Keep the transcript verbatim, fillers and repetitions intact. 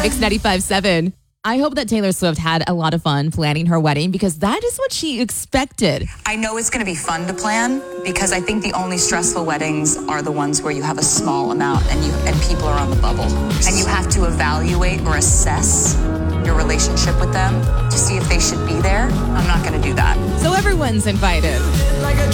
Mix ninety-five point seven. I hope that Taylor Swift had a lot of fun planning her wedding because that is what she expected. I know it's going to be fun to plan because I think the only stressful weddings are the ones where you have a small amount and you and people are on the bubble. And you have to evaluate or assess your relationship with them to see if they should be there. I'm not going to do that. So everyone's invited. Like a